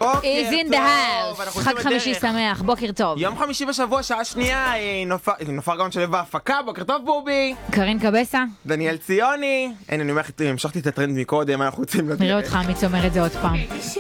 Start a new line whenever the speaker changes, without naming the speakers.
is in the house. חג חמישי שמח, בוקר טוב.
יום חמישי בשבוע, שעה שנייה, נופר גאון שלו בהפקה, בוקר טוב בובי.
קרין קבסה.
דניאל ציוני. אין, אני אומר, המשכתי את הטרנד מקודם, אנחנו רוצים...
נראה אותך אמיץ אומר את זה עוד פעם.